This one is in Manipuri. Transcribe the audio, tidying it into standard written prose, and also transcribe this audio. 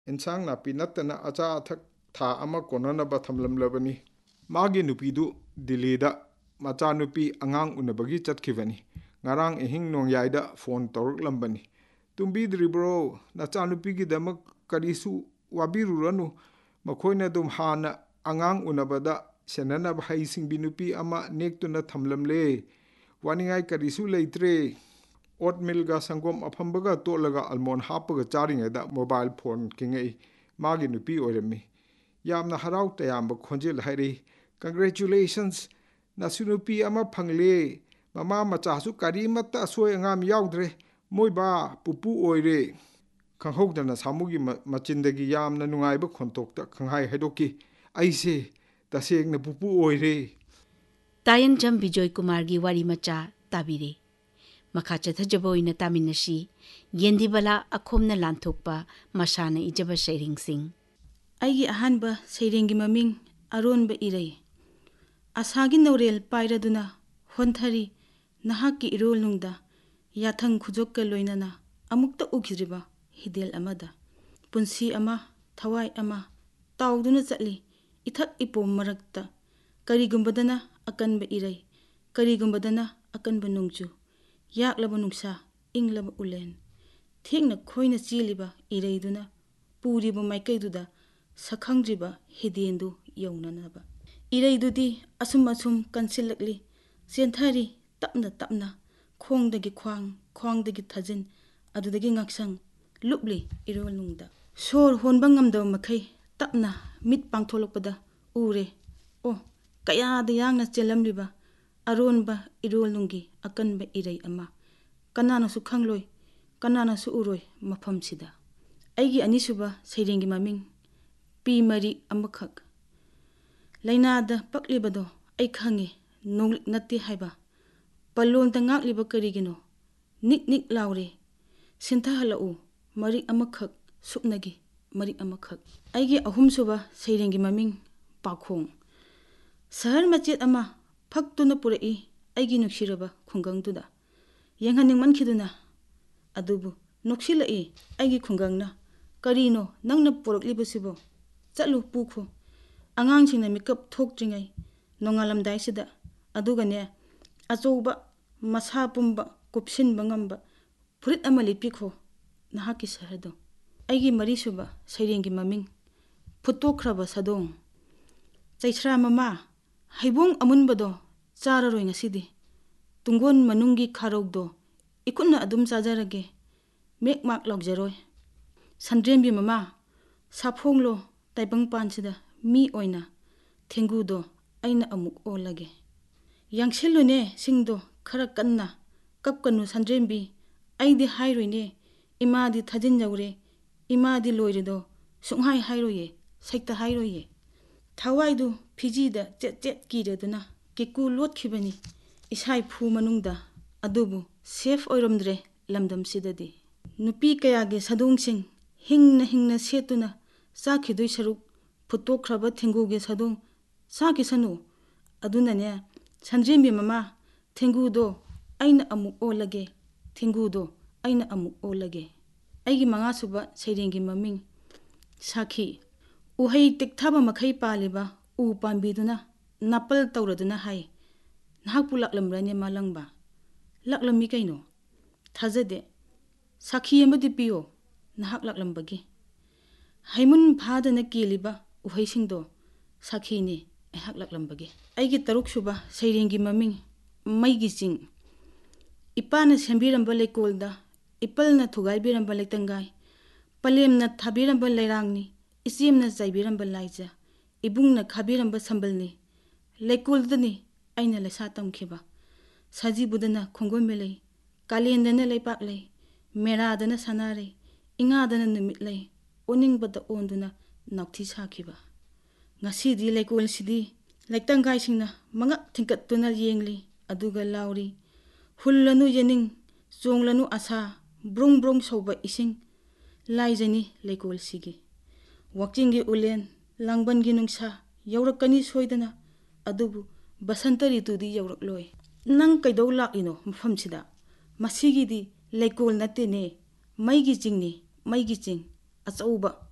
ꯏꯟꯁꯥꯡ ꯅꯥꯄꯤ ꯅꯠꯇꯅ ꯑꯆꯥ ꯑꯊꯛ ꯊꯥ ꯑꯃ ꯀꯣꯟꯅꯅꯕ ꯊꯝꯂꯝꯂꯕꯅꯤ꯫ ꯃꯥꯒꯤ ꯅꯨꯄꯤꯗꯨ ꯗꯤꯜꯂꯤꯗ ꯃꯆꯥꯅꯨꯄꯤ ꯑꯉꯥꯡ ꯎꯅꯕꯒꯤ ꯆꯠꯈꯤꯕꯅꯤ꯫ ꯉꯔꯥꯡ ꯑꯍꯤꯡ ꯅꯣꯡꯌꯥꯏꯗ ꯐꯣꯟ ꯇꯧꯔꯛꯂꯝꯕꯅꯤ꯫ ꯇꯨꯝꯕꯤꯗ꯭ꯔꯤꯕ꯭ꯔꯣ? ꯅꯆꯥꯅꯨꯄꯤꯒꯤꯗꯃꯛ ꯀꯔꯤꯁꯨ ꯋꯥꯕꯤꯔꯨꯔꯅꯨ꯫ ꯃꯈꯣꯏꯅ ꯑꯗꯨꯝ ꯍꯥꯟꯅ ꯑꯉꯥꯡ ꯎꯅꯕꯗ ꯁꯦꯟꯅꯅꯕ ꯍꯩꯁꯤꯡꯕꯤ ꯅꯨꯄꯤ ꯑꯃ ꯅꯦꯛꯇꯨꯅ ꯊꯝꯂꯝꯂꯦ꯫ ꯋꯥꯅꯤꯡꯉꯥꯏ ꯀꯔꯤꯁꯨ ꯂꯩꯇ꯭ꯔꯦ꯫ ꯑꯣꯠꯃꯤꯜꯒ ꯁꯪꯒꯣꯝ ꯑꯐꯝꯕꯒ ꯇꯣꯠꯂꯒ ꯑꯜꯃꯣꯟ ꯍꯥꯞꯄꯒ ꯆꯥꯔꯤꯉꯩꯗ ꯃꯣꯕꯥꯏꯜ ꯐꯣꯟ ꯈꯤꯡꯉꯛꯏ꯫ ꯃꯥꯒꯤ ꯅꯨꯄꯤ ꯑꯣꯏꯔꯝꯃꯤ꯫ ꯌꯥꯝꯅ ꯍꯔꯥꯎ ꯇꯌꯥꯝꯕ ꯈꯣꯟꯖꯦꯜ ꯍꯥꯏꯔꯛꯏ, ꯀꯪꯒ꯭ꯔꯦꯆꯨꯂꯦꯁꯟꯁ, ꯅꯁꯨ ꯅꯨꯄꯤ ꯑꯃ ꯐꯪꯂꯦ꯫ ꯃꯃꯥ ꯃꯆꯥꯁꯨ ꯀꯔꯤꯃꯠꯇ ꯑꯁꯣꯏ ꯑꯉꯥꯝ ꯌꯥꯎꯗ꯭ꯔꯦ꯫ ꯃꯣꯏꯕꯥ ꯄꯨꯄꯨ ꯑꯣꯏꯔꯦ꯫ ꯈꯪꯍꯧꯗꯅ ꯁꯥꯃꯨꯒꯤ ꯃꯆꯤꯟꯗꯒꯤ ꯌꯥꯝꯅ ꯅꯨꯡꯉꯥꯏꯕ ꯈꯣꯟꯊꯣꯛꯇ ꯈꯪꯍꯥꯏ ꯍꯥꯏꯗꯣꯛꯈꯤ, ꯑꯩꯁꯦ ꯇꯁꯦꯡꯅ ꯄꯨꯄꯨ ꯑꯣꯏꯔꯦ꯫ ꯇꯥꯌꯟꯖꯝ ꯕꯤꯖꯣꯏ ꯀꯨꯃꯥꯔꯒꯤ ꯋꯥꯔꯤ ꯃꯆꯥ ꯇꯥꯕꯤꯔꯦ꯫ ꯃꯈꯥ ꯆꯠꯊꯖꯕ ꯑꯣꯏꯅ ꯇꯥꯃꯤꯟꯅꯁꯤ ꯌꯦꯟꯗꯤꯕꯂꯥ ꯑꯈꯣꯝꯅ ꯂꯥꯟꯊꯣꯛꯄ ꯃꯁꯥꯅ ꯏꯖꯕ ꯁꯩꯔꯦꯡꯁꯤꯡ꯫ ꯑꯩꯒꯤ ꯑꯍꯥꯟꯕ ꯁꯩꯔꯦꯡꯒꯤ ꯃꯃꯤꯡ ꯑꯔꯣꯟꯕ ꯏꯔꯩ꯫ ꯑꯁꯥꯒꯤ ꯅꯧꯔꯦꯜ ꯄꯥꯏꯔꯗꯨꯅ ꯍꯣꯟꯊꯔꯤ ꯅꯍꯥꯛꯀꯤ ꯏꯔꯣꯜꯅꯨꯡꯗ, ꯌꯥꯊꯪ ꯈꯨꯖꯣꯛꯀ ꯂꯣꯏꯅꯅ ꯑꯃꯨꯛꯇ ꯎꯈꯤꯗ꯭ꯔꯤꯕ ꯍꯤꯗꯦꯜ ꯑꯃꯗ꯫ ꯄꯨꯟꯁꯤ ꯑꯃ, ꯊꯋꯥꯏ ꯑꯃ ꯇꯥꯎꯗꯨꯅ ꯆꯠꯂꯤ ꯏꯊꯛ ꯏꯄꯣꯝ ꯃꯔꯛꯇ, ꯀꯔꯤꯒꯨꯝꯕꯗꯅ ꯑꯀꯟꯕ ꯏꯔꯩ, ꯀꯔꯤꯒꯨꯝꯕꯗꯅ ꯑꯀꯟꯕ ꯅꯣꯡꯖꯨ, ꯌꯥꯛꯂꯕ ꯅꯨꯡꯁꯥ, ꯏꯪꯂꯕ ꯎꯂꯦꯟ꯫ ꯊꯦꯛꯅ ꯈꯣꯏꯅ ꯆꯦꯜꯂꯤꯕ ꯏꯔꯩꯗꯨꯅ ꯄꯨꯔꯤꯕ ꯃꯥꯏꯀꯩꯗꯨꯗ ꯁꯛꯈꯪꯗ꯭ꯔꯤꯕ ꯍꯤꯗꯦꯟꯗꯨ ꯌꯧꯅꯅꯕ꯫ ꯏꯔꯩꯗꯨꯗꯤ ꯑꯁꯨꯝ ꯑꯁꯨꯝ ꯀꯟꯁꯤꯜꯂꯛꯂꯤ, ꯆꯦꯟꯊꯔꯤ ꯇꯞꯅ ꯇꯞꯅ, ꯈꯣꯡꯗꯒꯤ ꯈ꯭ꯋꯥꯡ, ꯈ꯭ꯋꯥꯡꯗꯒꯤ ꯊꯥꯖꯤꯟ, ꯑꯗꯨꯗꯒꯤ ꯉꯛꯁꯪ, ꯂꯨꯞꯂꯤ ꯏꯔꯣꯜꯅꯨꯡꯗ꯫ ꯁꯣꯔ ꯍꯣꯟꯕ ꯉꯝꯗꯕ ꯃꯈꯩ ꯇꯞꯅ ꯃꯤꯠ ꯄꯥꯡꯊꯣꯛꯂꯛꯄꯗ ꯎꯔꯦ, ꯑꯣ ꯀꯌꯥꯗ ꯌꯥꯡꯅ ꯆꯦꯜꯂꯝꯂꯤꯕ ꯑꯔꯣꯟꯕ ꯏꯔꯣꯜꯅꯨꯡꯒꯤ ꯑꯀꯟꯕ ꯏꯔꯩ ꯑꯃ꯫ ꯀꯅꯥꯅꯁꯨ ꯈꯪꯂꯣꯏ, ꯀꯅꯥꯅꯁꯨ ꯎꯔꯣꯏ ꯃꯐꯝꯁꯤꯗ꯫ ꯑꯩꯒꯤ ꯑꯅꯤꯁꯨꯕ ꯁꯩꯔꯦꯡꯒꯤ ꯃꯃꯤꯡ ꯄꯤ ꯃꯔꯤ ꯑꯃꯈꯛ꯫ ꯂꯩꯅꯥꯗ ꯄꯛꯂꯤꯕꯗꯣ ꯑꯩ ꯈꯪꯉꯤ, ꯅꯣꯡꯂꯤꯛ ꯅꯠꯇꯦ ꯍꯥꯏꯕ꯫ ꯄꯜꯂꯣꯟꯗ ꯉꯥꯛꯂꯤꯕ ꯀꯔꯤꯒꯤꯅꯣ? ꯅꯤꯛ ꯅꯤꯛ ꯂꯥꯎꯔꯦ, ꯁꯤꯟꯊꯍꯜꯂꯛꯎ ꯃꯔꯤꯛ ꯑꯃꯈꯛ, ꯁꯨꯞꯅꯒꯤ ꯃꯔꯤꯛ ꯑꯃꯈꯛ꯫ ꯑꯩꯒꯤ ꯑꯍꯨꯝꯁꯨꯕ ꯁꯩꯔꯦꯡꯒꯤ ꯃꯃꯤꯡ ꯄꯥꯈꯣꯡ꯫ ꯁꯍꯔ ꯃꯆꯦꯠ ꯑꯃ ꯐꯛꯇꯨꯅ ꯄꯨꯔꯛꯏ ꯑꯩꯒꯤ ꯅꯨꯡꯁꯤꯔꯕ ꯈꯨꯡꯒꯪꯗꯨꯗ, ꯌꯦꯡꯍꯟꯅꯤꯡꯃꯟꯈꯤꯗꯨꯅ, ꯑꯗꯨꯕꯨ ꯅꯣꯛꯁꯤꯜꯂꯛꯏ ꯑꯩꯒꯤ ꯈꯨꯡꯒꯪꯅ, ꯀꯔꯤꯅꯣ ꯅꯪꯅ ꯄꯨꯔꯛꯂꯤꯕꯁꯤꯕꯣ? ꯆꯠꯂꯨ ꯄꯨꯈꯣ꯫ ꯑꯉꯥꯡꯁꯤꯡꯅ ꯃꯤꯀꯞ ꯊꯣꯛꯇ꯭ꯔꯤꯉꯩ ꯅꯣꯡꯉꯥꯜꯂꯝꯗꯥꯏꯁꯤꯗ, ꯑꯗꯨꯒꯅꯦ ꯑꯆꯧꯕ ꯃꯁꯥ ꯄꯨꯝꯕ ꯀꯨꯞꯁꯤꯟꯕ ꯉꯝꯕ ꯐꯨꯔꯤꯠ ꯑꯃ ꯂꯤꯠꯄꯤꯈꯣ ꯅꯍꯥꯛꯀꯤ ꯁꯍꯔꯗꯣ꯫ ꯑꯩꯒꯤ ꯃꯔꯤꯁꯨꯕ ꯁꯩꯔꯦꯡꯒꯤ ꯃꯃꯤꯡ ꯐꯨꯠꯇꯣꯛꯈ꯭ꯔꯕ ꯁꯥꯗꯣꯡ꯫ ꯆꯩꯁ꯭ꯔꯥ ꯃꯃꯥ, ꯍꯩꯕꯣꯡ ꯑꯃꯨꯟꯕꯗꯣ ꯆꯥꯔꯔꯣꯏ ꯉꯁꯤꯗꯤ, ꯇꯨꯡꯒꯣꯟ ꯃꯅꯨꯡꯒꯤ ꯈꯥꯔꯧꯗꯣ ꯏꯈꯨꯠꯅ ꯑꯗꯨꯝ ꯆꯥꯖꯔꯒꯦ, ꯃꯦꯛ ꯃꯥꯛ ꯂꯥꯎꯖꯔꯣꯏ꯫ ꯁꯟꯗ꯭ꯔꯦꯝꯕꯤ ꯃꯃꯥ, ꯁꯥꯐꯣꯡꯂꯣ ꯇꯥꯏꯕꯪꯄꯥꯟꯁꯤꯗ ꯃꯤ ꯑꯣꯏꯅ, ꯊꯦꯡꯒꯨꯗꯣ ꯑꯩꯅ ꯑꯃꯨꯛ ꯑꯣꯜꯂꯒꯦ꯫ ꯌꯥꯡꯁꯤꯜꯂꯨꯅꯦ ꯁꯤꯡꯗꯣ ꯈꯔ ꯀꯟꯅ, ꯀꯞꯀꯅꯨ ꯁꯟꯗ꯭ꯔꯦꯝꯕꯤ, ꯑꯩꯗꯤ ꯍꯥꯏꯔꯣꯏꯅꯦ, ꯏꯃꯥꯗꯤ ꯊꯥꯖꯤꯟꯖꯧꯔꯦ, ꯏꯃꯥꯗꯤ ꯂꯣꯏꯔꯦꯗꯣ, ꯁꯨꯡꯍꯥꯏ ꯍꯥꯏꯔꯣꯏꯌꯦ, ꯁꯩꯇ ꯍꯥꯏꯔꯣꯏꯌꯦ꯫ ꯊꯋꯥꯏꯗꯨ ꯐꯤꯖꯤꯗ ꯆꯦꯠ ꯆꯦꯠ ꯀꯤꯔꯗꯨꯅ ꯀꯦꯀꯨ ꯂꯣꯠꯈꯤꯕꯅꯤ ꯏꯁꯥꯏ ꯐꯨ ꯃꯅꯨꯡꯗ, ꯑꯗꯨꯕꯨ ꯁꯦꯐ ꯑꯣꯏꯔꯝꯗ꯭ꯔꯦ ꯂꯝꯗꯝꯁꯤꯗꯗꯤ꯫ ꯅꯨꯄꯤ ꯀꯌꯥꯒꯤ ꯁꯥꯗꯣꯡꯁꯤꯡ ꯍꯤꯡꯅ ꯍꯤꯡꯅ ꯁꯦꯠꯇꯨꯅ ꯆꯥꯈꯤꯗꯣꯏ ꯁꯔꯨꯛ ꯐꯨꯠꯇꯣꯛꯈ꯭ꯔꯕ ꯊꯦꯡꯒꯨꯒꯤ ꯁꯥꯗꯣꯡ ꯆꯥꯈꯤꯁꯅꯨ꯫ ꯑꯗꯨꯅꯅꯦ ꯁꯟꯗ꯭ꯔꯦꯝꯕꯤ ꯃꯃꯥ, ꯊꯦꯡꯒꯨꯗꯣ ꯑꯩꯅ ꯑꯃꯨꯛ ꯑꯣꯜꯂꯒꯦ, ꯊꯦꯡꯒꯨꯗꯣ ꯑꯩꯅ ꯑꯃꯨꯛ ꯑꯣꯜꯂꯒꯦ꯫ ꯑꯩꯒꯤ ꯃꯉꯥꯁꯨꯕ ꯁꯩꯔꯦꯡꯒꯤ ꯃꯃꯤꯡ ꯁꯥꯈꯤ꯫ ꯎꯍꯩ ꯇꯦꯛꯊꯕ ꯃꯈꯩ ꯄꯥꯜꯂꯤꯕ ꯎ ꯄꯥꯝꯕꯤꯗꯨꯅ ꯅꯥꯄꯜ ꯇꯧꯔꯗꯨꯅ ꯍꯥꯏ, ꯅꯍꯥꯛꯄꯨ ꯂꯥꯛꯂꯝꯕ꯭ꯔꯅꯦ ꯃꯥꯂꯪꯕ? ꯂꯥꯛꯂꯝꯃꯤ ꯀꯩꯅꯣ? ꯊꯥꯖꯗꯦ, ꯁꯥꯈꯤ ꯑꯃꯗꯤ ꯄꯤꯌꯣ ꯅꯍꯥꯛ ꯂꯥꯛꯂꯝꯕꯒꯤ꯫ ꯍꯩꯃꯨꯟ ꯐꯥꯗꯅ ꯀꯦꯜꯂꯤꯕ ꯎꯍꯩꯁꯤꯡꯗꯣ ꯁꯥꯈꯤꯅꯤ ꯑꯩꯍꯥꯛ ꯂꯥꯛꯂꯝꯕꯒꯤ꯫ ꯑꯩꯒꯤ ꯇꯔꯨꯛꯁꯨꯕ ꯁꯩꯔꯦꯡꯒꯤ ꯃꯃꯤꯡ ꯃꯩꯒꯤ ꯆꯤꯡ꯫ ꯏꯄꯥꯅ ꯁꯦꯝꯕꯤꯔꯝꯕ ꯂꯩꯀꯣꯜꯗ ꯏꯄꯜꯅ ꯊꯨꯒꯥꯏꯕꯤꯔꯝꯕ ꯂꯩꯇꯪꯒꯥꯏ, ꯄꯂꯦꯝꯅ ꯊꯥꯕꯤꯔꯝꯕ ꯂꯩꯔꯥꯡꯅꯤ, ꯏꯆꯦꯝꯅ ꯆꯥꯏꯕꯤꯔꯝꯕ ꯂꯥꯏꯖ, ꯏꯕꯨꯡꯅ ꯈꯥꯕꯤꯔꯝꯕ ꯁꯝꯕꯜꯅꯤ, ꯂꯩꯀꯣꯜꯗꯨꯗꯅꯤ ꯑꯩꯅ ꯂꯩꯁꯥ ꯇꯝꯈꯤꯕ꯫ ꯁꯖꯤꯕꯨꯗꯅ ꯈꯣꯡꯒꯨꯜ ꯃꯦꯂꯩ, ꯀꯥꯂꯦꯟꯗꯅ ꯂꯩꯄꯥꯛ ꯂꯩ, ꯃꯦꯔꯥꯗꯅ ꯁꯅꯥꯔꯩ, ꯏꯉꯥꯗꯅ ꯅꯨꯃꯤꯠ ꯂꯩ, ꯑꯣꯅꯤꯡꯕꯗ ꯑꯣꯟꯗꯨꯅ ꯅꯥꯎꯊꯤ ꯁꯥꯈꯤꯕ꯫ ꯉꯁꯤꯗꯤ ꯂꯩꯀꯣꯜꯁꯤꯗꯤ ꯂꯩꯇꯪꯒꯥꯏꯁꯤꯡꯅ ꯃꯉꯛ ꯊꯤꯡꯀꯠꯇꯨꯅ ꯌꯦꯡꯂꯤ, ꯑꯗꯨꯒ ꯂꯥꯎꯔꯤ, ꯍꯨꯜꯂꯅꯨ ꯌꯦꯅꯤꯡ, ꯆꯣꯡꯂꯅꯨ ꯑꯁꯥ, ꯕ꯭ꯔꯨꯡ ꯕ꯭ꯔꯨꯡ ꯁꯧꯕ ꯏꯁꯤꯡ, ꯂꯥꯏꯖꯅꯤ ꯂꯩꯀꯣꯜꯁꯤꯒꯤ꯫ ꯋꯥꯛꯆꯤꯡꯒꯤ ꯎꯂꯦꯟ, ꯂꯥꯡꯕꯟꯒꯤ ꯅꯨꯡꯁꯥ ꯌꯧꯔꯛꯀꯅꯤ ꯁꯣꯏꯗꯅ, ꯑꯗꯨꯕꯨ ꯕꯁꯟꯇ ꯔꯤꯇꯨꯗꯤ ꯌꯧꯔꯛꯂꯣꯏ꯫ ꯅꯪ ꯀꯩꯗꯧ ꯂꯥꯛꯏꯅꯣ ꯃꯐꯝꯁꯤꯗ? ꯃꯁꯤꯒꯤꯗꯤ ꯂꯩꯀꯣꯜ ꯅꯠꯇꯦꯅꯦ, ꯃꯩꯒꯤ ꯆꯤꯡꯅꯤ, ꯃꯩꯒꯤ ꯆꯤꯡ, ꯑꯆꯧꯕ